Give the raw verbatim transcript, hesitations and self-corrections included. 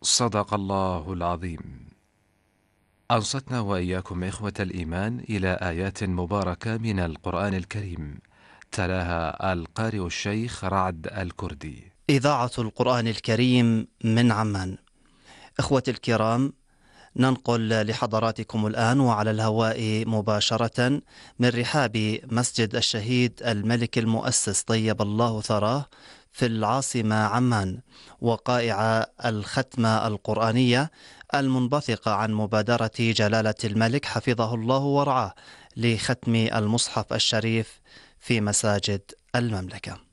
صدق الله العظيم. أنصتنا وإياكم إخوة الإيمان إلى آيات مباركة من القرآن الكريم، تلاها القارئ الشيخ رعد الكردي. إذاعة القرآن الكريم من عمان. إخوة الكرام، ننقل لحضراتكم الآن وعلى الهواء مباشرة من رحاب مسجد الشهيد الملك المؤسس طيب الله ثراه في العاصمة عمان، وقائع الختمة القرآنية المنبثقة عن مبادرة جلالة الملك حفظه الله ورعاه لختم المصحف الشريف في مساجد المملكة.